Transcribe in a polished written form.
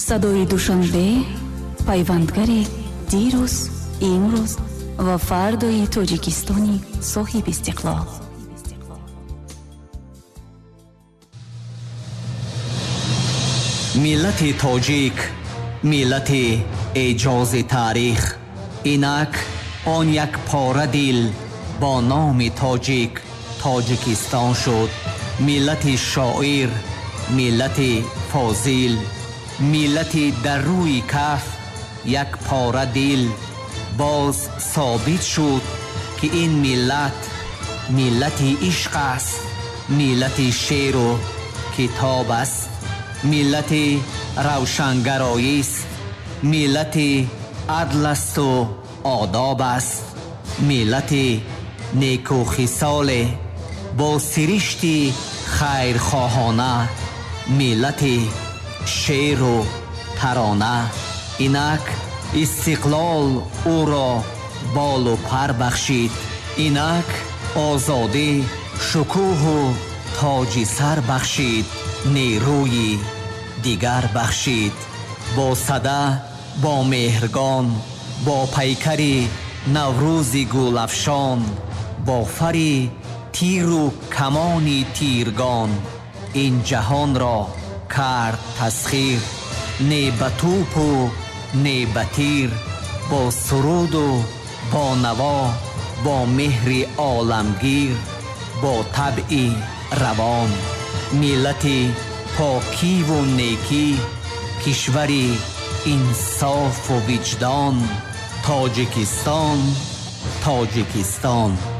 صدای دوشنبه، پیوندگری دیروز، امروز و فردای تاجیکستانی صاحب استقلال. ملت تاجیک، ملت اعجاز تاریخ. اینک آن یک پاره دل با نام تاجیک تاجیکستان شد. ملت شاعر، ملت فاضل، ملت در روی کف یک پاره دل. باز ثابت شد که این ملت ملت عشق است، ملت شعر و کتاب است، ملت روشنگرایی است، ملت عدل است و آداب است، ملت نیک و خصال با سرشت خیرخواهانه، ملت شعر و ترانه. اینک استقلال او را بال و پر بخشید، اینک آزادی شکوه و تاج سر بخشید، نیروی دیگر بخشید. با صدا، با مهرگان، با پیکری نوروزی گل افشان، با فری تیر و کمانی تیرگان، این جهان را کرد تسخیر. نه به توپ و نه به تیر، با سرود و با نوا، با مهر عالمگیر، با طبع روان. ملت پاکی و نیکی، کشوری انصاف و وجدان. تاجیکستان، تاجیکستان.